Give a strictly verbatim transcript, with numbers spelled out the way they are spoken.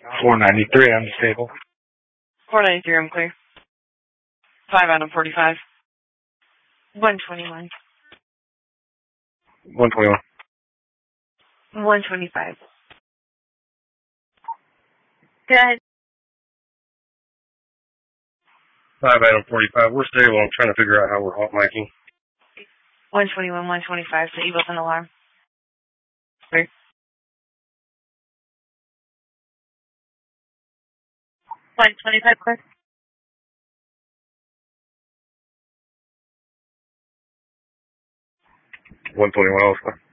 four ninety-three, I'm stable. four ninety-three, I'm clear. five out of forty-five. one twenty-one. one twenty-one. one twenty-five. Go ahead. five out of forty-five. We're stable. I'm trying to figure out how we're hot miking. one twenty-one, one twenty-five, so Eagles an alarm. Clear. one twenty-five, clear. one twenty-one also.